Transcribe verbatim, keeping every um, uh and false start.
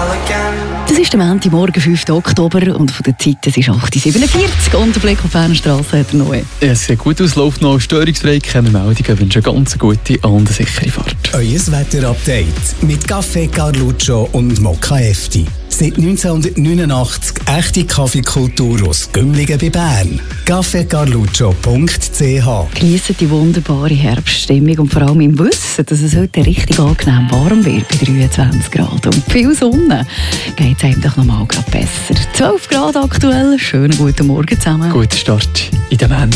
Das ist der Montagmorgen, fünften Oktober, und von der Zeit, es ist acht Uhr siebenundvierzig. Und der Blick auf die Straße hat er neu. Es sieht gut aus, läuft noch störungsfrei, keine Meldungen, wünsche eine ganz gute und sichere Fahrt. Euer Wetterupdate mit Café Carluccio und Mokka Efti. Seit neunzehnhundertneunundachtzig echte Kaffeekultur aus Gümligen bei Bern. café carluccio punkt c h. Geniessen die wunderbare Herbststimmung und vor allem im Wissen, dass es heute richtig angenehm warm wird bei dreiundzwanzig Grad. Und viel Sonne geht es einem doch noch mal besser. zwölf Grad aktuell. Schönen guten Morgen zusammen. Guten Start in den Montag.